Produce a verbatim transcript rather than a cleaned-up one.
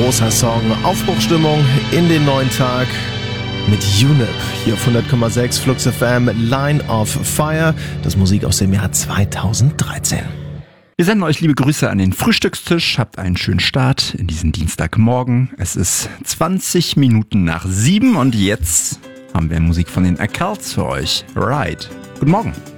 großer Song. Aufbruchstimmung in den neuen Tag mit U N I P hier auf hundert Komma sechs Flux F M, Line of Fire. Das ist Musik aus dem Jahr zweitausenddreizehn. Wir senden euch liebe Grüße an den Frühstückstisch. Habt einen schönen Start in diesen Dienstagmorgen. Es ist zwanzig Minuten nach sieben und jetzt haben wir Musik von den Accouts für euch. Right. Guten Morgen.